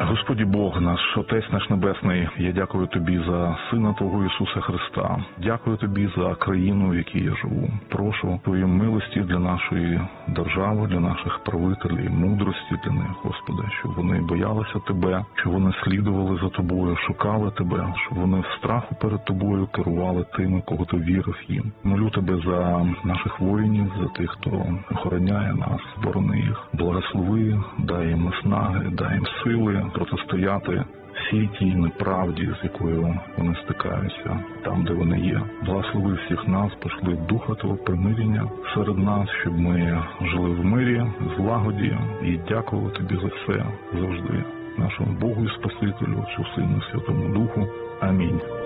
Господі Бог наш, Отець наш Небесний, я дякую Тобі за Сина Твого Ісуса Христа. Дякую Тобі за країну, в якій я живу. Прошу Твоєї милості для нашої держави, для наших правителів, мудрості для них, Господи, щоб вони боялися Тебе, щоб вони слідували за Тобою, шукали Тебе, щоб вони в страху перед Тобою керували тими, кого Ти вірив їм. Молю Тебе за наших воїнів, за тих, хто охороняє нас, борони їх. Благослови, дай їм наснаги, дай їм сили протистояти всій тій неправді, з якою вони стикаються там, де вони є. Благослови всіх нас, пошли Духа Твого примирення серед нас, щоб ми жили в мирі, злагоді і дякували Тобі за все завжди. Нашому Богу і Спасителю, Отцю, Сину, Святому Духу. Амінь.